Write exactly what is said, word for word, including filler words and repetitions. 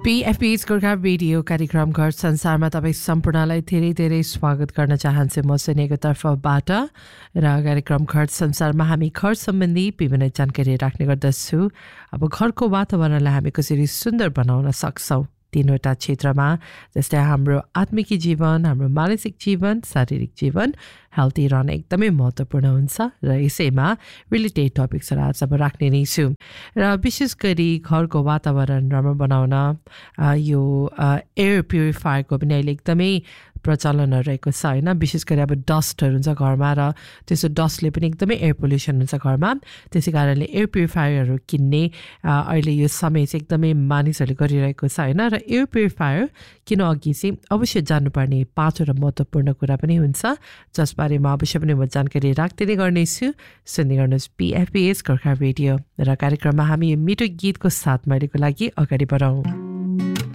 पीएफपीएस Gorkha radio कार्यक्रम घर संसारमा तपाईँ सम्पूर्णलाई धेरै धेरै स्वागत गर्न चाहन्छु म सुनेको तर्फबाट र कार्यक्रम घर संसारमा हामी घर सम्बन्धी विभिन्न जानकारी राख्ने गर्दछु। अब घरको वातावरणलाई हामी कसरी सुन्दर बनाउन सक्छौँ तीनवटा क्षेत्रमा, जस्तै हाम्रो आत्मिक जीवन, हाम्रो मानसिक जीवन, शारीरिक जीवन हेल्दी रहन एकदमै महत्त्वपूर्ण हुन्छ र यसैमा रिलेटेड टपिक्सहरू आज अब राख्ने नै छु। र विशेष गरी घरको वातावरण राम्रो बनाउन यो एयर प्युरिफायरको पनि अहिले एकदमै प्रचलनहरू रहेको छ होइन। विशेष गरी अब डस्टहरू हुन्छ घरमा र त्यसो डस्टले पनि एकदमै एयर पोल्युसन हुन्छ घरमा, त्यसै कारणले एयर प्युरिफायरहरू किन्ने अहिले यो समय चाहिँ एकदमै मानिसहरूले गरिरहेको छ होइन। र एयर प्युरिफायर किन अघि चाहिँ अवश्य जान्नुपर्ने पाँचवटा महत्त्वपूर्ण कुरा पनि हुन्छ, जसबारेमा अवश्य पनि म जानकारी राख्दै नै गर्नेछु। सुन्दै गर्नुहोस् पीएफपीएस गोर्खा रेडियो र कार्यक्रममा हामी मिठो गीतको साथ अहिलेको लागि अगाडि बढाउँ।